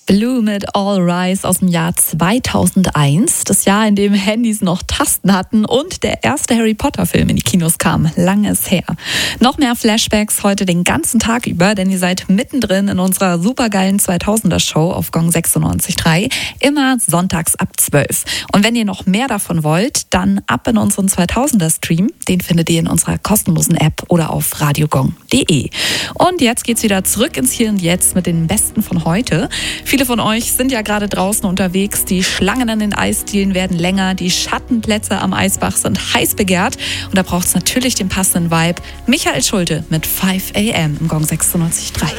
Blue mit All Rise aus dem Jahr 2001. Das Jahr, in dem Handys noch Tasten hatten und der erste Harry Potter Film in die Kinos kam. Lange ist her. Noch mehr Flashbacks heute den ganzen Tag über, denn ihr seid mittendrin in unserer supergeilen 2000er Show auf Gong 96.3. Immer sonntags ab 12. Und wenn ihr noch mehr davon wollt, dann ab in unseren 2000er Stream. Den findet ihr in unserer kostenlosen App oder auf radiogong.de. Und jetzt geht's wieder zurück ins Hier und Jetzt mit den Besten von heute. Viele von euch sind ja gerade draußen unterwegs. Die Schlangen an den Eisdielen werden länger. Die Schattenplätze am Eisbach sind heiß begehrt. Und da braucht es natürlich den passenden Vibe. Michael Schulte mit 5 AM im Gong 96.3.